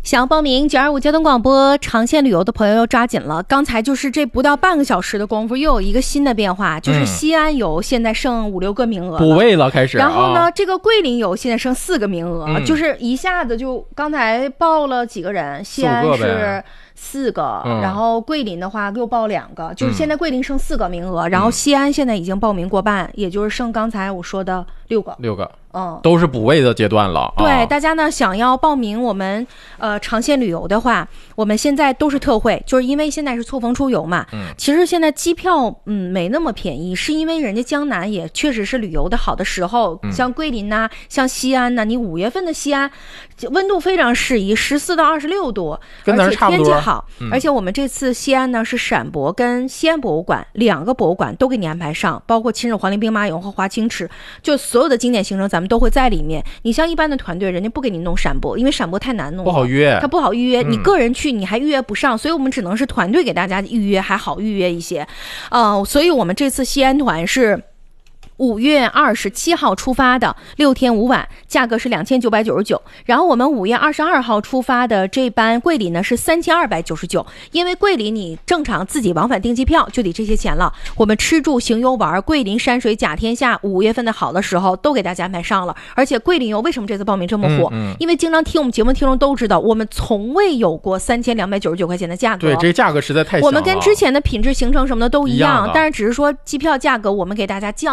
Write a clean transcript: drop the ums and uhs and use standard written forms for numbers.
想要报名925交通广播长线旅游的朋友要抓紧了，刚才就是这不到半个小时的功夫，又有一个新的变化，就是西安有现在剩5、6个名额， 补位了开始。 然后呢，这个桂林有现在剩4个名额，就是一下子就刚才报了几个人，西安是4个，然后桂林的话又报2个，就是现在桂林剩4个名额，然后西安现在已经报名过半，也就是剩刚才我说的6个。 都是补位的阶段了。 对，大家呢想要报名我们长线旅游的话，我们现在都是特惠，就是因为现在是错峰出游嘛。其实现在机票没那么便宜，是因为人家江南也确实是旅游的好的时候，像桂林呐，像西安呐，你5月份的西安温度非常适宜，14到26度， 跟咱差不多， 而且天气好。而且我们这次西安呢是陕博跟西安博物馆2个博物馆都给你安排上，包括秦始皇陵兵马俑和华清池，就所有的经典行程咱们都会在里面。你像一般的团队，人家不给你弄陕博，因为陕博太难弄了， 不好约， 它不好预约。你个人去你还预约不上，所以我们只能是团队给大家预约，还好预约一些。所以我们这次西安团是5月27号出发的，6天5晚，价格是2999。然后我们5月22号出发的这班桂林呢是3299，因为桂林你正常自己往返订机票就得这些钱了。我们吃住行游玩，桂林山水甲天下5月份的好的时候都给大家安排上了。而且桂林游为什么这次报名这么火？因为经常听我们节目听众都知道，我们从未有过3299块钱的价格。 对，这价格实在太小了。 我们跟之前的品质行程什么的都一样，但是只是说机票价格我们给大家降